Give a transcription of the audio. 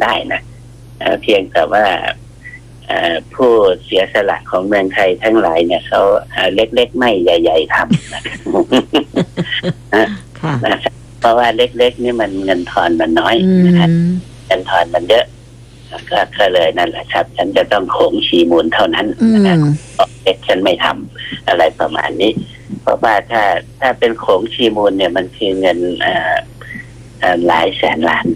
ได้นะเพียงแต่ว่าผู้เสียสละของเมืองไทยทั้งหลายเนี่ยเขาเล็กๆไม่ใหญ่ๆทำนะครับเพราะว่าเล็กๆนี่มันเงินทอนมันน้อยนะครับเงินทอนมันเยอะก็เลยนั่นแหละครับฉันจะต้องโขงชีมูลเท่านั้นนะครับเล็กฉันไม่ทำอะไรประมาณนี้เพราะว่าถ้าเป็นโขงชีมูลเนี่ยมันคือเงินหลายแสนล้าน